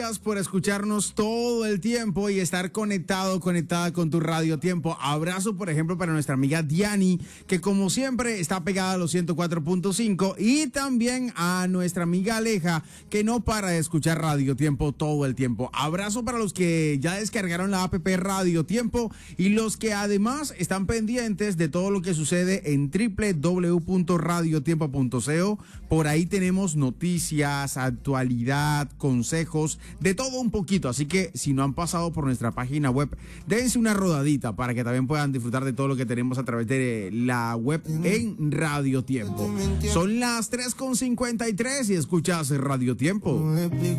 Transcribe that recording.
Por escucharnos todo el tiempo y estar conectada con tu Radio Tiempo. Abrazo, por ejemplo, para nuestra amiga Diani, que como siempre está pegada a los 104.5, y también a nuestra amiga Aleja, que no para de escuchar Radio Tiempo todo el tiempo. Abrazo para los que ya descargaron la app Radio Tiempo y los que además están pendientes de todo lo que sucede en www.radiotiempo.co. Por ahí tenemos noticias, actualidad, consejos, de todo un poquito, así que si no han pasado por nuestra página web, dense una rodadita para que también puedan disfrutar de todo lo que tenemos a través de la web en Radio Tiempo. Son las 3:53 y escuchas Radio Tiempo.